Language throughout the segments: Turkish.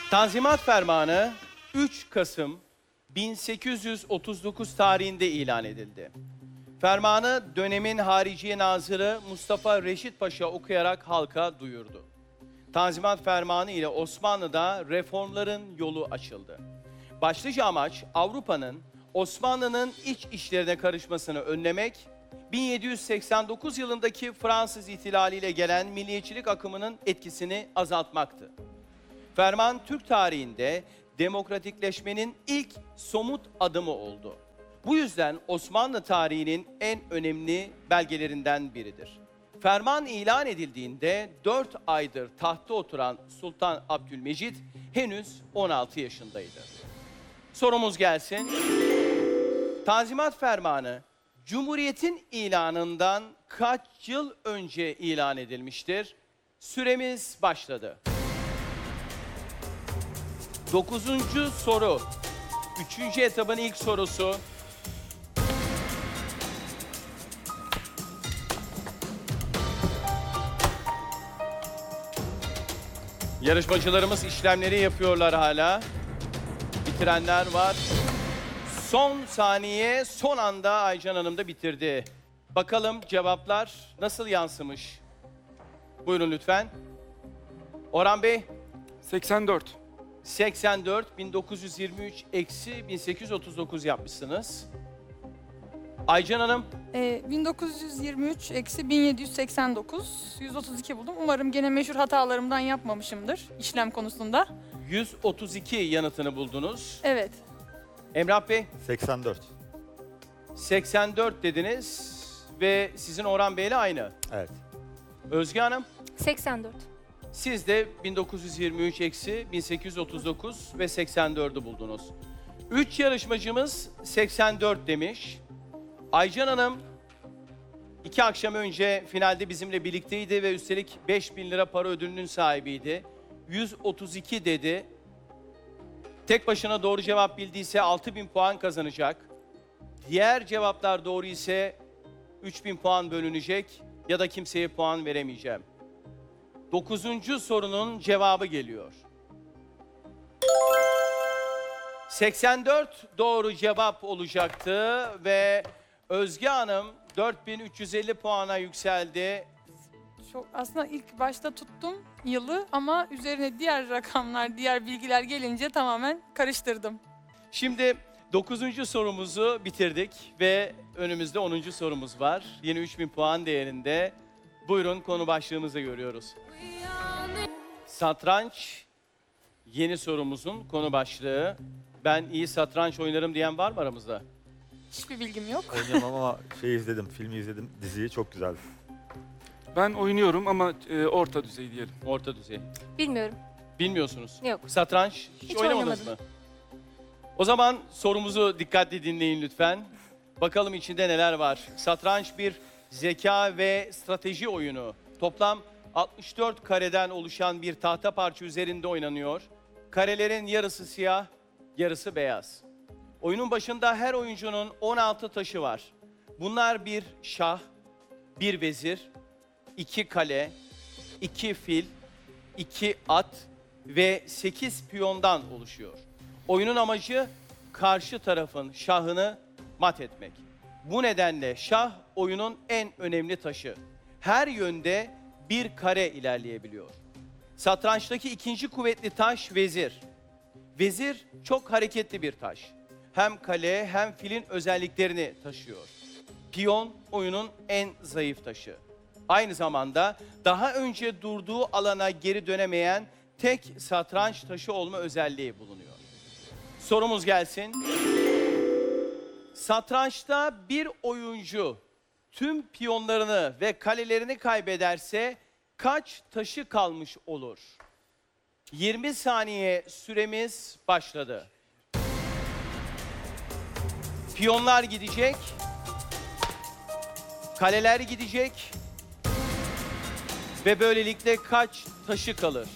Tanzimat Fermanı 3 Kasım 1839 tarihinde ilan edildi. Fermanı dönemin Hariciye Nazırı Mustafa Reşit Paşa okuyarak halka duyurdu. Tanzimat Fermanı ile Osmanlı'da reformların yolu açıldı. Başlıca amaç Avrupa'nın Osmanlı'nın iç işlerine karışmasını önlemek, 1789 yılındaki Fransız ihtilaliyle gelen milliyetçilik akımının etkisini azaltmaktı. Ferman, Türk tarihinde demokratikleşmenin ilk somut adımı oldu. Bu yüzden Osmanlı tarihinin en önemli belgelerinden biridir. Ferman ilan edildiğinde 4 aydır tahtta oturan Sultan Abdülmecit henüz 16 yaşındaydı. Sorumuz gelsin. Tanzimat Fermanı, Cumhuriyet'in ilanından kaç yıl önce ilan edilmiştir? Süremiz başladı. 9. soru. 3. etabın ilk sorusu. Yarışmacılarımız işlemleri yapıyorlar hala. Bitirenler var. Son saniye, son anda Aycan Hanım da bitirdi. Bakalım cevaplar nasıl yansımış? Buyurun lütfen. Orhan Bey. 84. 84, 1923 eksi 1839 yapmışsınız. Aycan Hanım. 1923 eksi 1789, 132 buldum. Umarım gene meşhur hatalarımdan yapmamışımdır işlem konusunda. 132 yanıtını buldunuz. Evet. Emrah Bey. 84. 84 dediniz ve sizin Orhan Bey'le aynı. Evet. Özge Hanım. 84. Siz de 1923 eksi 1839 ve 84'ü buldunuz. 3 yarışmacımız 84 demiş. Aycan Hanım 2 akşam önce finalde bizimle birlikteydi ve üstelik 5.000 lira para ödülünün sahibiydi. 132 dedi. Tek başına doğru cevap bildiyse 6.000 puan kazanacak. Diğer cevaplar doğru ise 3.000 puan bölünecek ya da kimseye puan veremeyeceğim. 9. sorunun cevabı geliyor. 84 doğru cevap olacaktı ve Özge Hanım 4.350 puana yükseldi. Aslında ilk başta tuttum yılı ama üzerine diğer rakamlar, diğer bilgiler gelince tamamen karıştırdım. Şimdi 9. sorumuzu bitirdik ve önümüzde 10. sorumuz var. Yine 3.000 puan değerinde. Buyurun, konu başlığımızı görüyoruz. Satranç yeni sorumuzun konu başlığı. Ben iyi satranç oynarım diyen var mı aramızda? Hiçbir bilgim yok. Oynayamam ama izledim, filmi izledim, diziyi çok güzeldi. Ben oynuyorum ama orta düzey diyelim. Orta düzey. Bilmiyorum. Bilmiyorsunuz. Yok. Satranç hiç oynamadınız oynamadım. mı? O zaman sorumuzu dikkatli dinleyin lütfen. Bakalım içinde neler var. Satranç bir zeka ve strateji oyunu. Toplam 64 kareden oluşan bir tahta parça üzerinde oynanıyor. Karelerin yarısı siyah, yarısı beyaz. Oyunun başında her oyuncunun 16 taşı var. Bunlar bir şah, bir vezir, 2 kale, 2 fil, 2 at ve 8 piyondan oluşuyor. Oyunun amacı karşı tarafın şahını mat etmek. Bu nedenle şah oyunun en önemli taşı. Her yönde bir kare ilerleyebiliyor. Satrançtaki ikinci kuvvetli taş vezir. Vezir çok hareketli bir taş. Hem kale hem filin özelliklerini taşıyor. Piyon oyunun en zayıf taşı. Aynı zamanda daha önce durduğu alana geri dönemeyen tek satranç taşı olma özelliği bulunuyor. Sorumuz gelsin. Satrançta bir oyuncu tüm piyonlarını ve kalelerini kaybederse kaç taşı kalmış olur? 20 saniye süremiz başladı. Piyonlar gidecek. Kaleler gidecek. Ve böylelikle kaç taşı kalır?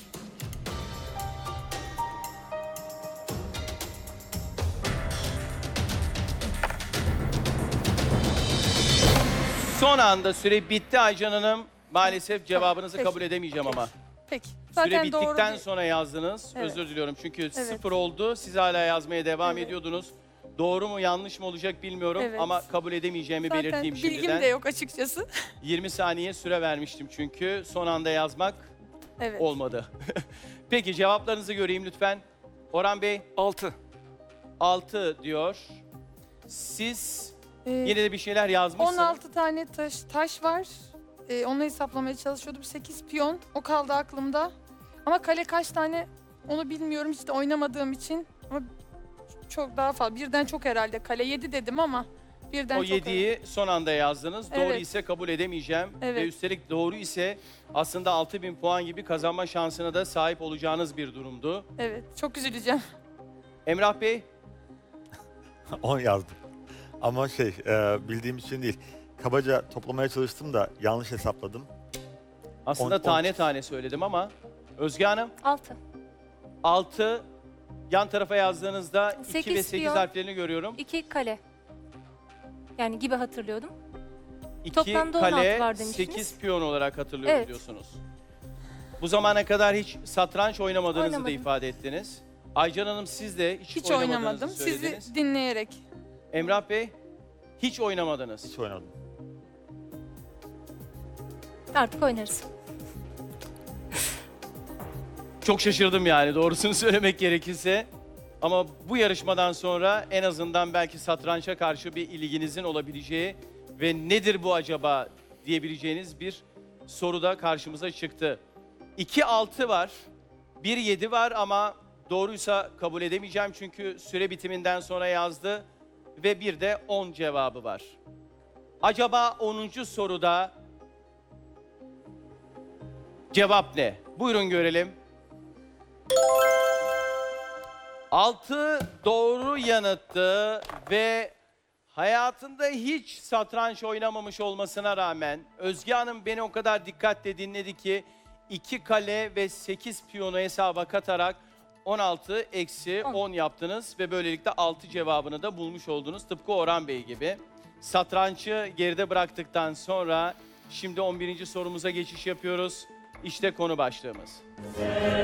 Son anda süre bitti Aycan Hanım. Maalesef cevabınızı Peki. kabul edemeyeceğim ama. Peki. Zaten Süre doğru bittikten bir- sonra yazdınız. Evet. Özür diliyorum çünkü Evet. 0 oldu. Siz hala yazmaya devam Evet. ediyordunuz. Doğru mu yanlış mı olacak bilmiyorum Evet. ama kabul edemeyeceğimi Zaten belirteyim bilgim şimdiden. de yok açıkçası. 20 saniye süre vermiştim çünkü son anda yazmak Evet. olmadı. Peki cevaplarınızı göreyim lütfen. Orhan Bey 6. 6 diyor. Siz Ee, yine de bir şeyler yazmışsınız. 16 tane taş var. Onu hesaplamaya çalışıyordum. 8 piyon. O kaldı aklımda. Ama kale kaç tane onu bilmiyorum. Hiç de oynamadığım için. Ama çok daha fazla. Birden çok herhalde. Kale 7 dedim ama birden O çok herhalde. 7'yi son anda yazdınız. Doğru Evet. ise kabul edemeyeceğim. Evet. Ve üstelik doğru ise aslında 6000 puan gibi kazanma şansına da sahip olacağınız bir durumdu. Evet. Çok üzüleceğim. Emrah Bey 10 yazdım. Ama bildiğim için değil. Kabaca toplamaya çalıştım da yanlış hesapladım. aslında 10 tane tane söyledim ama Özge Hanım 6. 6 yan tarafa yazdığınızda 2 ve 8 8 piyon. harflerini görüyorum. 2 kale. Yani gibi hatırlıyordum. 2 Toplamda 16 kale, var demiştiniz. 8 piyon olarak hatırlıyorum Evet. diyorsunuz. Bu zamana kadar hiç satranç oynamadığınızı da Oynamadım. ifade ettiniz. Aycan Hanım siz de Hiç oynamadığınızı oynamadım. söylediniz. Sizi dinleyerek. Emrah Bey hiç oynamadınız. Hiç oynamadım. Artık oynarız. Çok şaşırdım yani doğrusunu söylemek gerekirse. Ama bu yarışmadan sonra en azından belki satrança karşı bir ilginizin olabileceği ve nedir bu acaba diyebileceğiniz bir soru da karşımıza çıktı. 2-6 var, 1-7 var ama doğruysa kabul edemeyeceğim çünkü süre bitiminden sonra yazdı ve bir de 10 cevabı var. Acaba 10. soruda cevap ne? Buyurun görelim. 6 doğru yanıttı ve hayatında hiç satranç oynamamış olmasına rağmen Özge Hanım beni o kadar dikkatle dinledi ki 2 kale ve 8 piyonu hesaba katarak 16 eksi 10 yaptınız ve böylelikle 6 cevabını da bulmuş oldunuz. Tıpkı Orhan Bey gibi. Satrançı geride bıraktıktan sonra şimdi 11. sorumuza geçiş yapıyoruz. İşte konu başlığımız.